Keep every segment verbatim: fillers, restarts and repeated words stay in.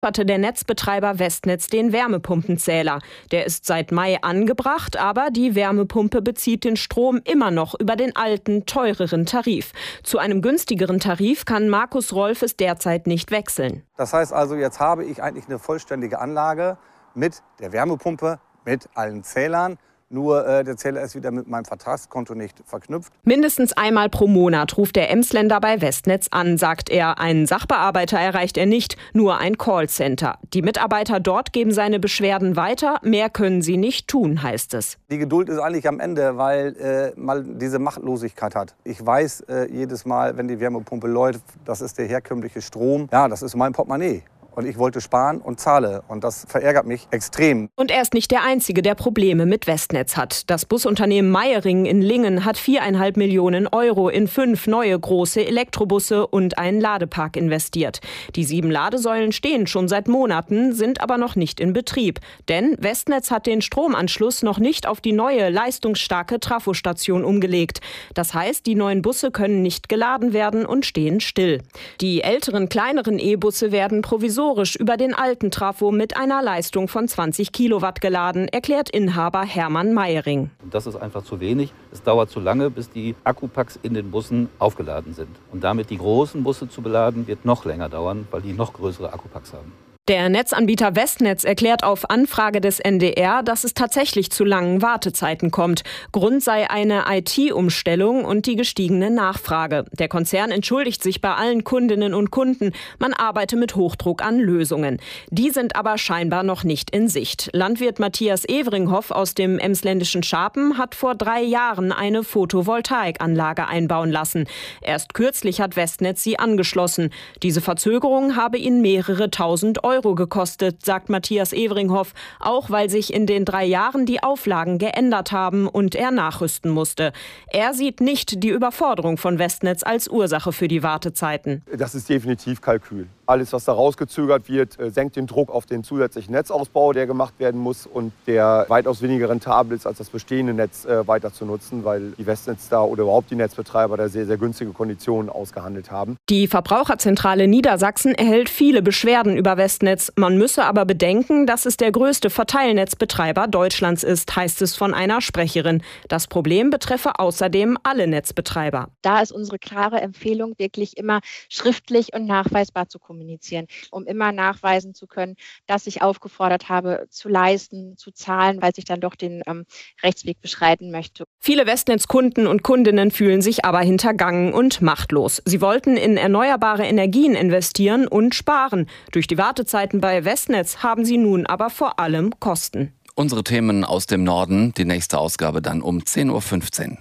Hatte der Netzbetreiber Westnetz den Wärmepumpenzähler. Der ist seit Mai angebracht, aber die Wärmepumpe bezieht den Strom immer noch über den alten, teureren Tarif. Zu einem günstigeren Tarif kann Markus Rolf es derzeit nicht wechseln. Das heißt also, jetzt habe ich eigentlich eine vollständige Anlage mit der Wärmepumpe, mit allen Zählern. Nur äh, der Zähler ist wieder mit meinem Vertragskonto nicht verknüpft. Mindestens einmal pro Monat ruft der Emsländer bei Westnetz an, sagt er. Einen Sachbearbeiter erreicht er nicht, nur ein Callcenter. Die Mitarbeiter dort geben seine Beschwerden weiter. Mehr können sie nicht tun, heißt es. Die Geduld ist eigentlich am Ende, weil äh, man diese Machtlosigkeit hat. Ich weiß äh, jedes Mal, wenn die Wärmepumpe läuft, das ist der herkömmliche Strom. Ja, das ist mein Portemonnaie. Und ich wollte sparen und zahle. Und das verärgert mich extrem. Und er ist nicht der Einzige, der Probleme mit Westnetz hat. Das Busunternehmen Meyering in Lingen hat viereinhalb Millionen Euro in fünf neue große Elektrobusse und einen Ladepark investiert. Die sieben Ladesäulen stehen schon seit Monaten, sind aber noch nicht in Betrieb. Denn Westnetz hat den Stromanschluss noch nicht auf die neue, leistungsstarke Trafostation umgelegt. Das heißt, die neuen Busse können nicht geladen werden und stehen still. Die älteren, kleineren E-Busse werden provisorisch über den alten Trafo mit einer Leistung von zwanzig Kilowatt geladen, erklärt Inhaber Hermann Meyering. Das ist einfach zu wenig. Es dauert zu lange, bis die Akkupacks in den Bussen aufgeladen sind. Und damit die großen Busse zu beladen, wird noch länger dauern, weil die noch größere Akkupacks haben. Der Netzanbieter Westnetz erklärt auf Anfrage des N D R, dass es tatsächlich zu langen Wartezeiten kommt. Grund sei eine I T-Umstellung und die gestiegene Nachfrage. Der Konzern entschuldigt sich bei allen Kundinnen und Kunden. Man arbeite mit Hochdruck an Lösungen. Die sind aber scheinbar noch nicht in Sicht. Landwirt Matthias Everinghoff aus dem emsländischen Scharpen hat vor drei Jahren eine Photovoltaikanlage einbauen lassen. Erst kürzlich hat Westnetz sie angeschlossen. Diese Verzögerung habe ihn mehrere tausend Euro gekostet, sagt Matthias Everinghoff, auch weil sich in den drei Jahren die Auflagen geändert haben und er nachrüsten musste. Er sieht nicht die Überforderung von Westnetz als Ursache für die Wartezeiten. Das ist definitiv Kalkül. Alles, was da rausgezögert wird, senkt den Druck auf den zusätzlichen Netzausbau, der gemacht werden muss und der weitaus weniger rentabel ist, als das bestehende Netz äh, weiter zu nutzen, weil die Westnetz da oder überhaupt die Netzbetreiber da sehr, sehr günstige Konditionen ausgehandelt haben. Die Verbraucherzentrale Niedersachsen erhält viele Beschwerden über Westnetz. Man müsse aber bedenken, dass es der größte Verteilnetzbetreiber Deutschlands ist, heißt es von einer Sprecherin. Das Problem betreffe außerdem alle Netzbetreiber. Da ist unsere klare Empfehlung, wirklich immer schriftlich und nachweisbar zu kommunizieren, um immer nachweisen zu können, dass ich aufgefordert habe, zu leisten, zu zahlen, weil ich dann doch den ähm, Rechtsweg beschreiten möchte. Viele Westnetz-Kunden und Kundinnen fühlen sich aber hintergangen und machtlos. Sie wollten in erneuerbare Energien investieren und sparen. Durch die Wartezeiten bei Westnetz haben sie nun aber vor allem Kosten. Unsere Themen aus dem Norden, die nächste Ausgabe dann um zehn Uhr fünfzehn.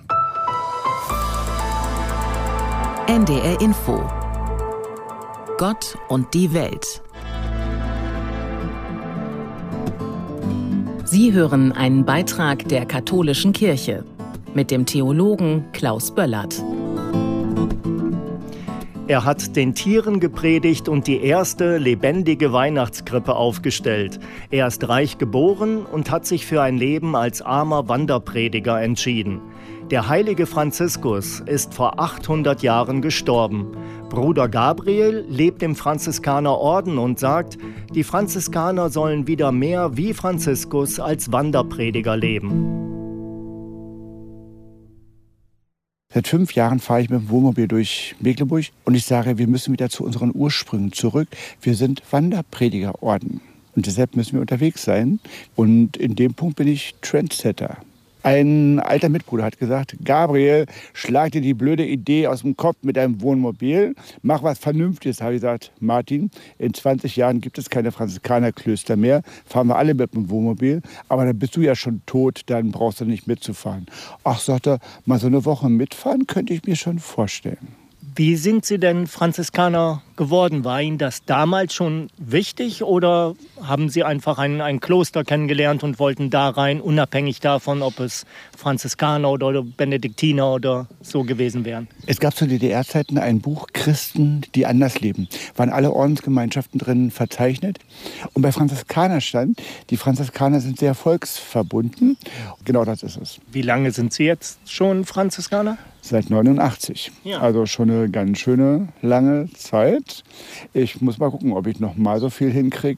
N D R Info. Gott und die Welt. Sie hören einen Beitrag der Katholischen Kirche mit dem Theologen Klaus Böllert. Er hat den Tieren gepredigt und die erste lebendige Weihnachtskrippe aufgestellt. Er ist reich geboren und hat sich für ein Leben als armer Wanderprediger entschieden. Der heilige Franziskus ist vor achthundert Jahren gestorben. Bruder Gabriel lebt im Franziskanerorden und sagt, die Franziskaner sollen wieder mehr wie Franziskus als Wanderprediger leben. Seit fünf Jahren fahre ich mit dem Wohnmobil durch Mecklenburg und ich sage, wir müssen wieder zu unseren Ursprüngen zurück. Wir sind Wanderpredigerorden und deshalb müssen wir unterwegs sein. Und in dem Punkt bin ich Trendsetter. Ein alter Mitbruder hat gesagt, Gabriel, schlag dir die blöde Idee aus dem Kopf mit deinem Wohnmobil, mach was Vernünftiges. Habe ich gesagt, Martin, in zwanzig Jahren gibt es keine Franziskanerklöster mehr, fahren wir alle mit dem Wohnmobil, aber dann bist du ja schon tot, dann brauchst du nicht mitzufahren. Ach, sagt er, mal so eine Woche mitfahren könnte ich mir schon vorstellen. Wie sind Sie denn Franziskaner geworden? War Ihnen das damals schon wichtig oder haben Sie einfach ein, ein Kloster kennengelernt und wollten da rein, unabhängig davon, ob es Franziskaner oder Benediktiner oder so gewesen wären? Es gab zu D D R-Zeiten ein Buch, Christen, die anders leben. Waren alle Ordensgemeinschaften drin verzeichnet. Und bei Franziskaner stand, die Franziskaner sind sehr volksverbunden. Genau das ist es. Wie lange sind Sie jetzt schon Franziskaner? Seit neunundachtzig. Ja. Also schon eine ganz schöne lange Zeit. Und ich muss mal gucken, ob ich noch mal so viel hinkriege.